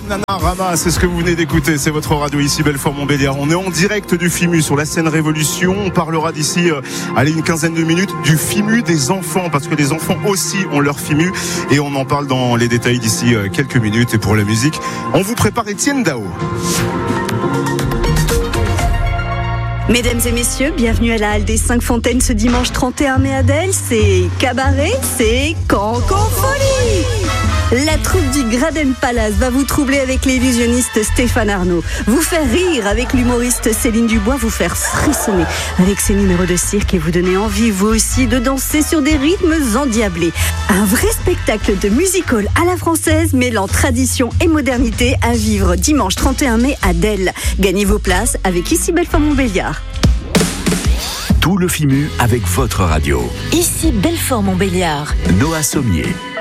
Bananarama, c'est ce que vous venez d'écouter, c'est votre radio ici Belfort-Montbéliard. On est en direct du FIMU sur la scène Révolution. On parlera d'ici, une quinzaine de minutes du FIMU des enfants, parce que les enfants aussi ont leur FIMU et on en parle dans les détails d'ici quelques minutes. Et pour la musique, on vous prépare Étienne Dao. Mesdames et messieurs, bienvenue à la Halle des 5 Fontaines ce dimanche 31 mai à Delle. C'est cabaret, c'est Cancan-Folie. La troupe du Graden Palace va vous troubler avec l'illusionniste Stéphane Arnaud, vous faire rire avec l'humoriste Céline Dubois, vous faire frissonner avec ses numéros de cirque et vous donner envie vous aussi de danser sur des rythmes endiablés. Un vrai spectacle de music-hall à la française mêlant tradition et modernité à vivre dimanche 31 mai à Delle. Gagnez vos places avec ici Belfort-Montbéliard. Tout le FIMU avec votre radio. Ici Belfort-Montbéliard. Noah Sommier.